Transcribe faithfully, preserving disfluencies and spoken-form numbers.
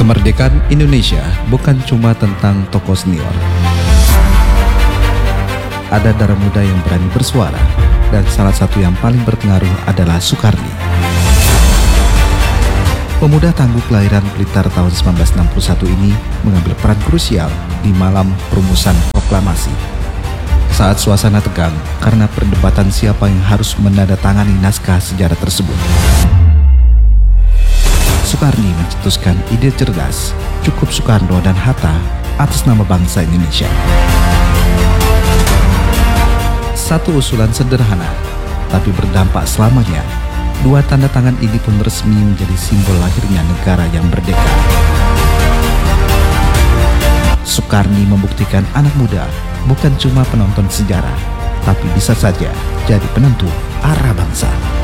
Kemerdekaan Indonesia bukan cuma tentang tokoh senior. Ada darah muda yang berani bersuara, dan salah satu yang paling berpengaruh adalah Soekarni. Pemuda tangguh kelahiran Blitar tahun seribu sembilan ratus enam puluh satu ini mengambil peran krusial di malam perumusan proklamasi. Saat suasana tegang karena perdebatan siapa yang harus menandatangani naskah sejarah tersebut, Soekarni mencetuskan ide cerdas, cukup Soekarno dan Hatta atas nama bangsa Indonesia. Satu usulan sederhana, tapi berdampak selamanya. Dua tanda tangan ini pun resmi menjadi simbol lahirnya negara yang merdeka. Soekarni membuktikan anak muda bukan cuma penonton sejarah, tapi bisa saja jadi penentu arah bangsa.